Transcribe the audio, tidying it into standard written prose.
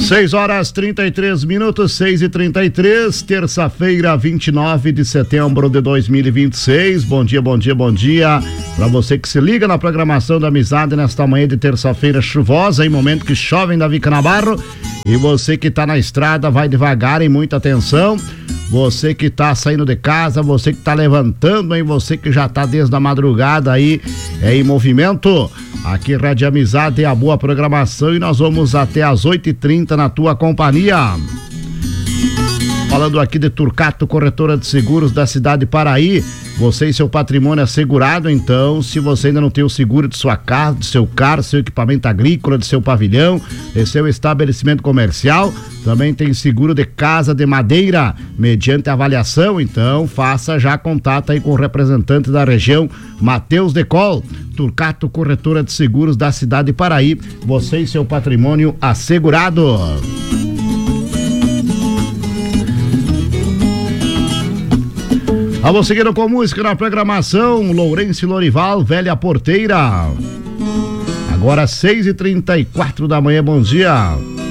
6h33, 6h33, terça-feira, 29 de setembro de 2026. Bom dia, bom dia, bom dia para você que se liga na programação da Amizade nesta manhã de terça-feira chuvosa, em momento que chove em Davi Canabarro. E você que tá na estrada, vai devagar e muita atenção. Você que tá saindo de casa, você que tá levantando, hein? Você que já tá desde a madrugada aí em movimento. Aqui Rádio Amizade é a boa programação e nós vamos até às 8h30 na tua companhia. Falando aqui de Turcato, corretora de seguros da cidade de Paraí. Você e seu patrimônio assegurado, então, se você ainda não tem o seguro de sua casa, de seu carro, seu equipamento agrícola, de seu pavilhão, de seu estabelecimento comercial, também tem seguro de casa de madeira, mediante avaliação, então, faça já contato aí com o representante da região, Matheus Decol, Turcato, corretora de seguros da cidade de Paraí, você e seu patrimônio assegurado. Vamos seguindo com música na programação, Lourenço e Lorival, Velha Porteira. Agora 6h34 da manhã, bom dia.